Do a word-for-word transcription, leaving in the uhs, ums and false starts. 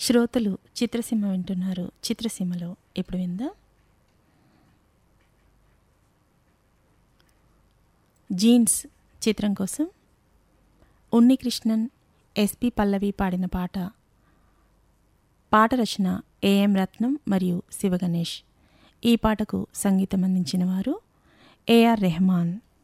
శ్రోతలు చిత్రసీమ వింటున్నారు. చిత్రసీమలో ఇప్పుడు విందాం జీన్స్ చిత్రం కోసం ఉన్నికృష్ణన్, ఎస్పి పల్లవి పాడిన పాట. పాట రచన ఏఎం రత్నం మరియు శివగణేష్. ఈ పాటకు సంగీతం అందించిన వారు ఏఆర్ రెహమాన్.